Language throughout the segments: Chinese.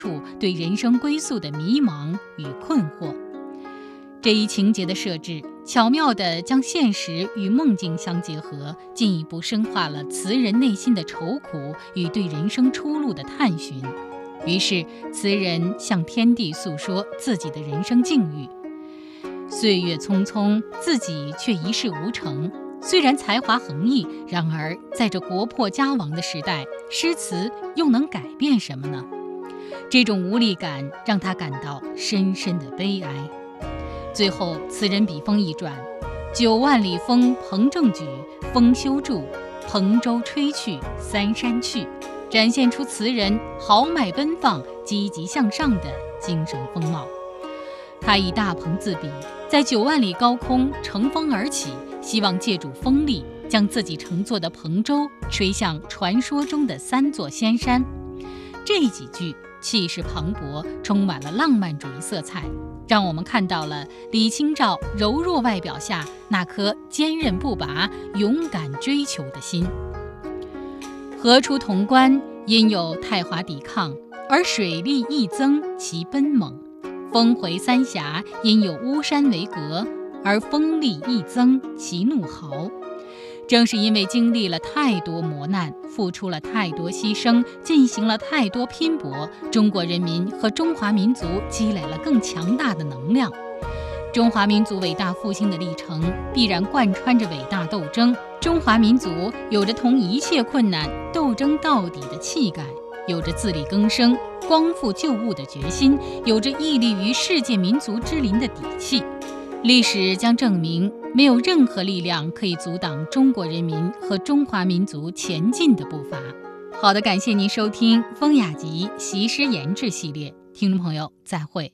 处对人生归宿的迷茫与困惑。这一情节的设置，巧妙地将现实与梦境相结合，进一步深化了词人内心的愁苦与对人生出路的探寻。于是，词人向天地诉说自己的人生境遇。岁月匆匆，自己却一事无成。虽然才华横溢，然而在这国破家亡的时代，诗词又能改变什么呢？这种无力感让他感到深深的悲哀。最后，词人笔锋一转，9万里风蓬正举，风休住，蓬舟吹去，三山去，展现出词人豪迈奔放、积极向上的精神风貌。他以大鹏自比，在9万里高空乘风而起，希望借助风力将自己乘坐的蓬舟吹向传说中的3座仙山。这几句气势磅礴，充满了浪漫主义色彩，让我们看到了李清照柔弱外表下那颗坚韧不拔、勇敢追求的心。河出潼关，因有太华抵抗，而水力亦增其奔猛；峰回三峡，因有巫山为隔，而锋利亦增其怒豪。正是因为经历了太多磨难，付出了太多牺牲，进行了太多拼搏，中国人民和中华民族积累了更强大的能量。中华民族伟大复兴的历程必然贯穿着伟大斗争，中华民族有着同一切困难斗争到底的气概，有着自力更生、光复旧物的决心，有着屹立于世界民族之林的底气。历史将证明，没有任何力量可以阻挡中国人民和中华民族前进的步伐。好的，感谢您收听风雅集习诗研制系列，听众朋友再会。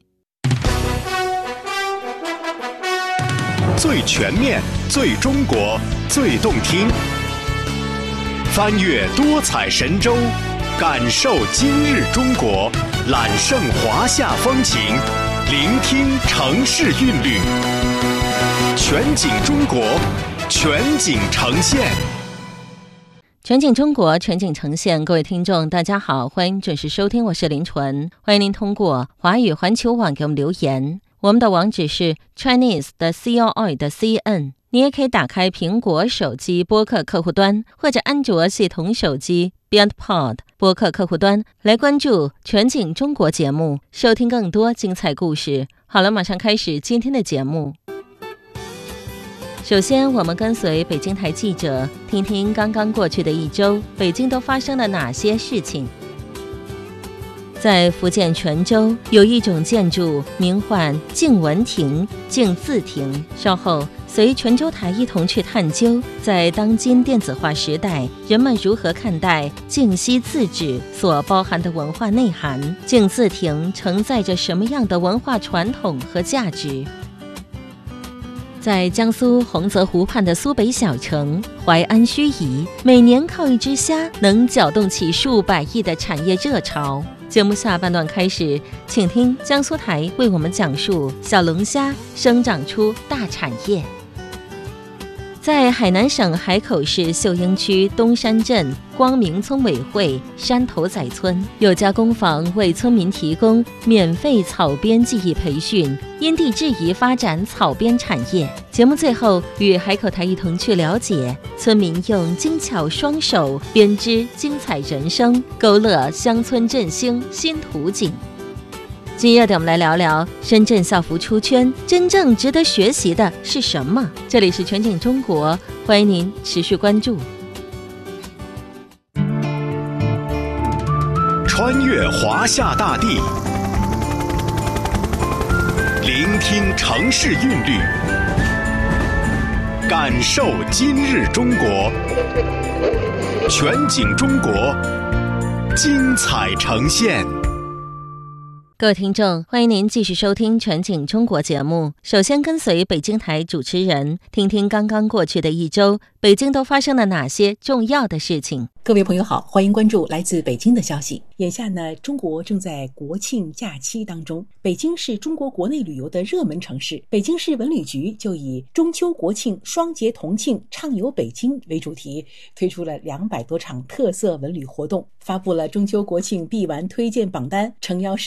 最全面、最中国、最动听，翻越多彩神州，感受今日中国，揽胜华夏风情，聆听城市韵律，全景中国，全景呈现。 全景中国，全景呈现。各位听众大家好，欢迎准时收听，我是林纯。欢迎您通过华语环球网给我们留言，我们的网址是 Chinese 的 COI 的 CN。 你也可以打开苹果手机播客客户端，或者安卓系统手机 BeyondPod 播客客户端来关注全景中国节目，收听更多精彩故事。好了，马上开始今天的节目。首先，我们跟随北京台记者，听听刚刚过去的一周，北京都发生了哪些事情。在福建泉州，有一种建筑名唤静文亭、静字亭。稍后，随泉州台一同去探究，在当今电子化时代，人们如何看待静息字纸所包含的文化内涵？静字亭承载着什么样的文化传统和价值？在江苏洪泽湖畔的苏北小城淮安盱眙，每年靠一只虾能搅动起数百亿的产业热潮。节目下半段开始，请听江苏台为我们讲述小龙虾生长出大产业。在海南省海口市秀英区东山镇光明村委会山头仔村，有家工坊为村民提供免费草编技艺培训，因地制宜发展草编产业。节目最后与海口台一同去了解村民用精巧双手编织精彩人生，勾勒乡村振兴新图景。今夜的我们来聊聊深圳校服出圈，真正值得学习的是什么？这里是全景中国，欢迎您持续关注。 穿越华夏大地，聆听城市韵律，感受今日中国，全景中国，精彩呈现。 各位听众，欢迎您继续收听全景中国节目。首先跟随北京台主持人，听听刚刚过去的一周，北京都发生了哪些重要的事情。 各位朋友好，欢迎关注来自北京的消息。眼下呢，中国正在国庆假期当中，北京是中国国内旅游的热门城市。北京市文旅局就以中秋国庆双节同庆，畅游北京为主题，推出了200多场特色文旅活动，发布了中秋国庆必玩推荐榜单，诚邀